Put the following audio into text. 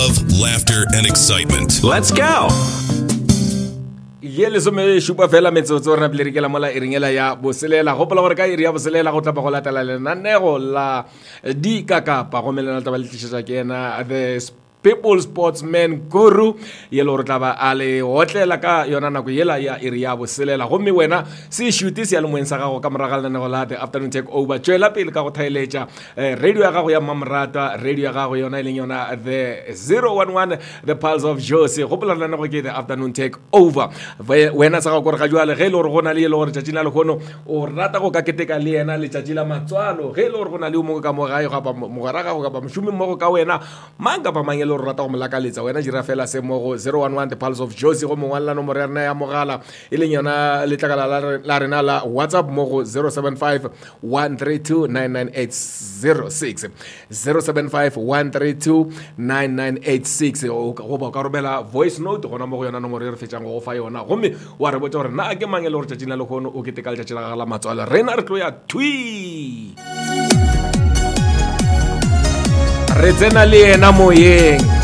of laughter and excitement. Let's go. Yele some shupa fela metsotso rena pele re ke la mola iringela ya boselela gopola gore ka iri ya boselela go tla ba go latela lenaneo la di kakapa go melena taba le tlisetsa ke ena the people sportsman guru yelo re taba ale hotlela ka yona nako yela ya iri ya boselela gomme wena se shooti se ya le moeng sa gago ka moraga lenaneo la the afternoon take over tswela pele ka go thailetša radio ya gago ya mamrata radio ya gago yona ileng yona the 011 the pulse of Josie gopola lenaneo ke the afternoon take over wena sa go re ga jwale ge le gore gona le yelo gore tšatši na le khono o rata go ka keteka le yena le tšatši la matswalo ge le gore gona le mo ka mo gae ga ba mo ga ga ba mošomi mo ka wena manga ba mangelo re rata go molakaletsa wena jira fela se mo go 011 the pulse of Josie go mongwalla nomoro ya rena ya mogala ileng yona le tlakala la rena la WhatsApp mo go 0751329986 0751329986 go ba ka robela voice note gona mo go yona nomoro re fetšang go fa yona gomme wa re botsa gore na ke mangelo gore tšatšina le khono o keteka le tšatši la ga la matswala rena re tlo ya twi re tsena le ena moyeng